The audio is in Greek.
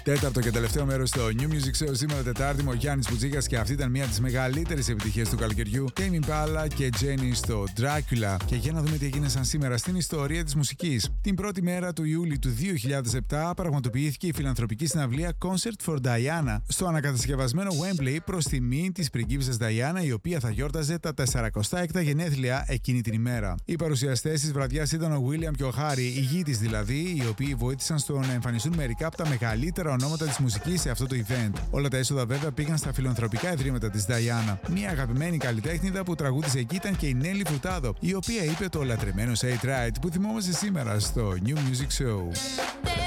Τέταρτο και τελευταίο μέρος στο New Music Show σήμερα Τετάρτη, ο Γιάννης Μπουτζίκας και αυτή ήταν μία από τις μεγαλύτερες επιτυχίες του καλοκαιριού. Tame Impala και Jenny στο Dracula. Και για να δούμε τι έγινε σαν σήμερα στην ιστορία της μουσικής. Την πρώτη μέρα του Ιούλη του 2007 πραγματοποιήθηκε η φιλανθρωπική συναυλία Concert for Diana στο ανακατασκευασμένο Wembley προς τιμή της πριγκίπισσας Diana, η οποία θα γιόρταζε τα 46 γενέθλια εκείνη την ημέρα. Οι παρουσιαστές της βραδιάς ήταν ο William και ο Harry, οι γη της δηλαδή, οι οποίοι βοήθησαν στο να εμφανιστούν μερικά από τα μεγαλύτερα ονόματα της μουσικής σε αυτό το event. Όλα τα έσοδα βέβαια πήγαν στα φιλανθρωπικά ιδρύματα της Diana. Μια αγαπημένη καλλιτέχνηδα που τραγούδισε εκεί ήταν και η Nelly Furtado, η οποία είπε το λατρεμένο Say It Right που θυμόμαστε σήμερα στο New Music Show.